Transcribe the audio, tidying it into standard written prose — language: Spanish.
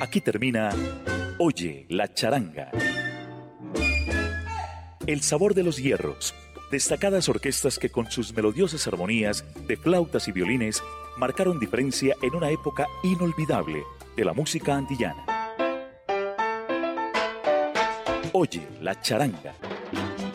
Aquí termina Oye la charanga. El sabor de los hierros. Destacadas orquestas que con sus melodiosas armonías de flautas y violines marcaron diferencia en una época inolvidable de la música antillana. Oye la charanga.